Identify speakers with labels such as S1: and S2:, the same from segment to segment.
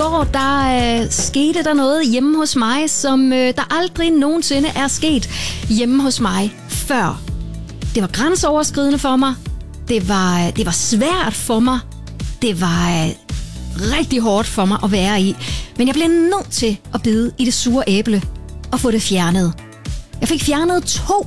S1: går, der skete der noget hjemme hos mig, som der aldrig nogensinde er sket hjemme hos mig før. Det var grænseoverskridende for mig. Det var svært for mig. Det var rigtig hårdt for mig at være i. Men jeg blev nødt til at bide i det sure æble og få det fjernet. Jeg fik fjernet 2.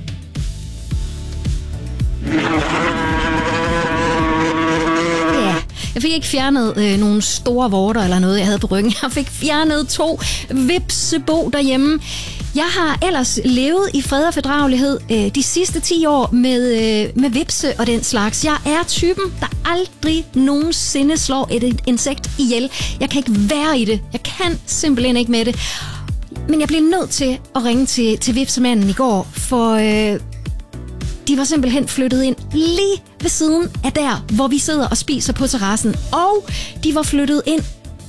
S1: Jeg fik ikke fjernet nogle store vorter eller noget, jeg havde på ryggen. Jeg fik fjernet 2 vipsebo derhjemme. Jeg har ellers levet i fred og fordragelighed de sidste 10 år med vipse og den slags. Jeg er typen, der aldrig nogensinde slår et insekt ihjel. Jeg kan ikke være i det. Jeg kan simpelthen ikke med det. Men jeg blev nødt til at ringe til vipsemanden i går, for de var simpelthen flyttet ind lige ved siden af der, hvor vi sidder og spiser på terrassen. Og de var flyttet ind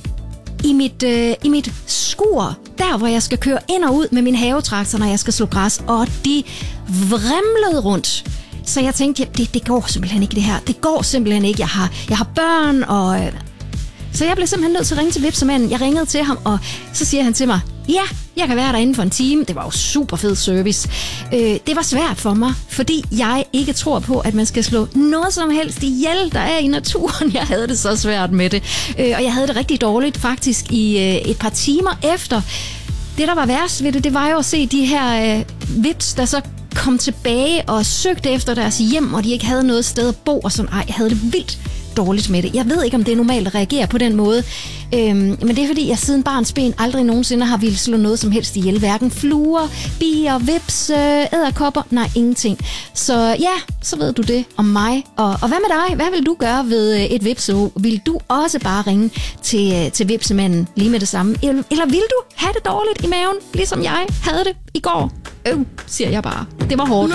S1: i mit skur, der hvor jeg skal køre ind og ud med min havetraktor, når jeg skal slå græs. Og de vrimlede rundt. Så jeg tænkte, det går simpelthen ikke det her. Det går simpelthen ikke. Jeg har børn, og så jeg blev simpelthen nødt til at ringe til vipsemanden. Jeg ringede til ham, og så siger han til mig, ja, jeg kan være der inden for en time. Det var jo super fed service. Det var svært for mig, fordi jeg ikke tror på, at man skal slå noget som helst ihjel, der er i naturen. Jeg havde det så svært med det. Og jeg havde det rigtig dårligt faktisk i et par timer efter. Det, der var værst ved det var jo at se de her vips, der så kom tilbage og søgte efter deres hjem, og de ikke havde noget sted at bo, og sådan, jeg havde det vildt dårligt med det. Jeg ved ikke, om det er normalt at reagere på den måde, men det er fordi, jeg siden barnsben aldrig nogensinde har ville slå noget som helst ihjel. Hverken fluer, bier, vips, edderkopper, nej, ingenting. Så ja, så ved du det om mig. Og hvad med dig? Hvad vil du gøre ved et vipsebo? Vil du også bare ringe til vipsemanden lige med det samme? Eller vil du have det dårligt i maven, ligesom jeg havde det i går? Siger jeg bare. Det var hårdt.